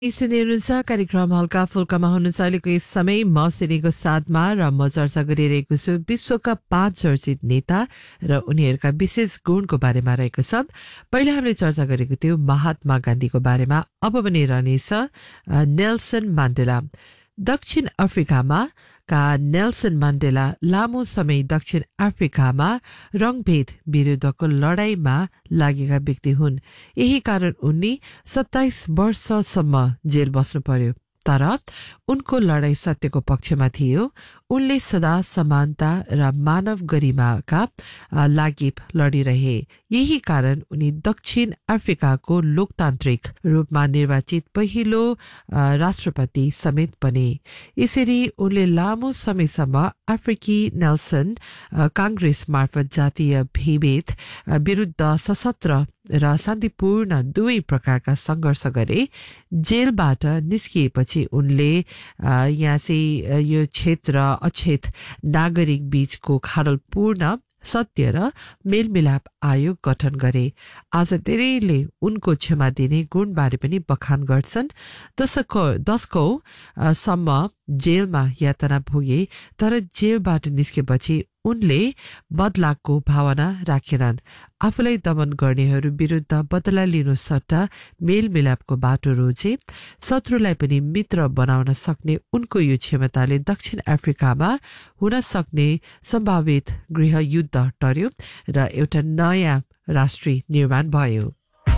सुनिनुहुन्छ कार्यक्रम हल्का फुल्कामा हुनुहुन्छ अहिलेको यस समय म सिनेको साथमा र म चर्चा गरिरहेको छु विश्वका 5 चर्चित नेता र उनीहरूका विशेष गुणको बारेमा रहेको छ। पहिला हामीले चर्चा गरेको थियो महात्मा गान्धीको बारेमा। अब भने रहनेछ नेल्सन मान्डेला। दक्षिण अफ्रिकामा नेल्सन मान्डेला लामो समय दक्षिण अफ्रिकामा रंगभेद विरुद्धको लडाईँमा लागेका व्यक्ति हुन्। यही कारण उनी 27 वर्षसम्म जेल बस्नु पर्यो। तर उनको लडाईँ सत्यको पक्षमा थियो। उनले सदा समानता र मानव गरिमाका लागि लडिरहे। यही कारण उनी दक्षिण अफ्रिकाको लोकतान्त्रिक रूपमा निर्वाचित पहिलो राष्ट्रपति समेत बने। यसरी उनले लामो समयसम्म अफ्रिकी नेल्सन कांग्रेस मार्फत जातीय विभेद विरुद्ध सशस्त्र र शान्तिपूर्ण दुवै प्रकारका संघर्ष गरे। जेलबाट निस्किएपछि उनले यो क्षेत्र अक्षेत नागरिक बीचको खाडलपूर्ण सत्य र मेलमिलाप आयोग गठन गरे। आज धेरैले उनको क्षमा दिने गुणबारे पनि बखान गर्छन्। दशकौं सम्म जेलमा यातना भोगे, तर जेलबाट निस्केपछि उनले बदलाको भावना राखेनन्। आफूलाई दमन गर्नेहरू विरुद्ध बदला लिनु सट्टा मेलमिलापको बाटो रोजे। शत्रुलाई पनि मित्र बनाउन सक्ने उनको यो क्षमताले दक्षिण अफ्रिकामा हुन सक्ने सम्भावित गृहयुद्ध टर्यो र एउटा नयाँ राष्ट्रिय निर्माण भयो।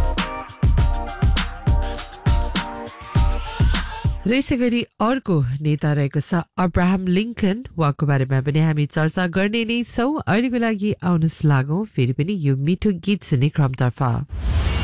र यसै गरी अर्को नेता रहेको छ अब्राहम लिंकन। उहाँको बारेमा पनि हामी चर्चा गर्ने नै छौँ। अहिलेको लागि आउनुहोस् लागौं फेरि पनि यो मिठो गीत सुन्ने क्रमतर्फ।